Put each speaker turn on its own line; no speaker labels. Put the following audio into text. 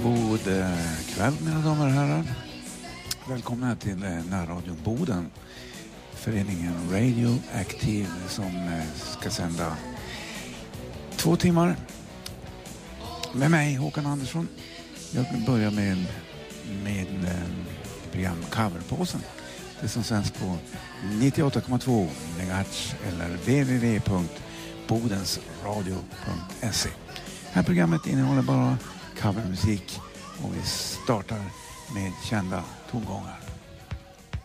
God kväll mina damer och herrar. Välkomna till närradion Boden. Föreningen Radio Active som ska sända 2 timmar. Med mig Håkan Andersson. Jag börjar med program Coverpåsen. Det som sänds på 98,2 MHz eller www.bodensradio.se. Det här programmet innehåller bara covermusik och vi startar med kända tongångar.